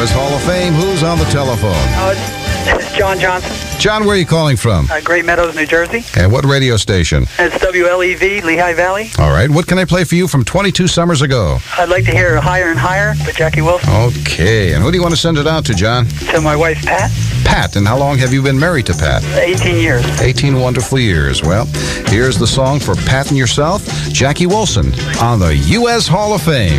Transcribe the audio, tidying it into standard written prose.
U.S. Hall of Fame. Who's on the telephone? It's John Johnson, John, where are you calling from? Great Meadows, New Jersey. And what radio station? It's WLEV, Lehigh Valley. All right. What can I play for you from 22 summers ago? I'd like to hear Higher and Higher by Jackie Wilson. Okay. And who do you want to send it out to, John? To my wife, Pat. Pat. And how long have you been married to Pat? 18 years. 18 wonderful years. Well, here's the song for Pat and yourself, Jackie Wilson, on the U.S. Hall of Fame.